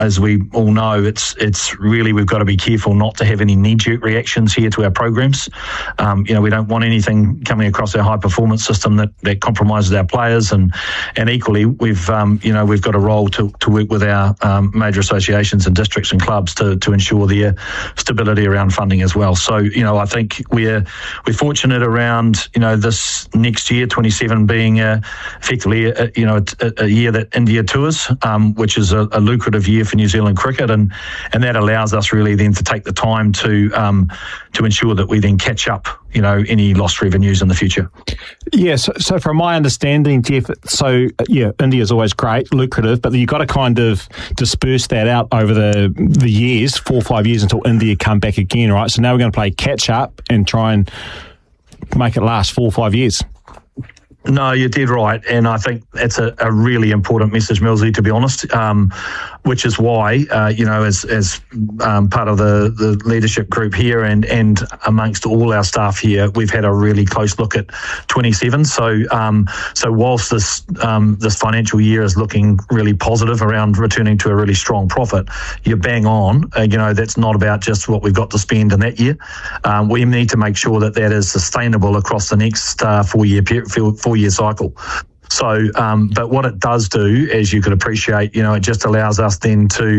as we all know, it's really, we've got to be careful not to have any knee-jerk reactions here to our programs. We don't want anything coming across our high-performance system that compromises our players, and equally, we've got a role to work with our major associations and districts and clubs to ensure their stability around funding as well. So, I think we're fortunate around, this next year, 27, being effectively a year that India tours, which is a lucrative year for New Zealand cricket, and that allows us really then to take the time to ensure that we then catch up, any lost revenues in the future. Yes. So from my understanding, Jeff, India's always great, lucrative, but you've got to kind of disperse that out over the years, 4 or 5 years, until India come back again, right? So now we're going to play catch up and try and make it last 4 or 5 years. No, you're dead right, and I think that's a really important message, Millsy, to be honest, which is why, as part of the leadership group here and amongst all our staff here, we've had a really close look at 27. So whilst this financial year is looking really positive around returning to a really strong profit, you're bang on. That's not about just what we've got to spend in that year. We need to make sure that is sustainable across the next 4-year cycle. So, but what it does do, as you could appreciate, it just allows us then to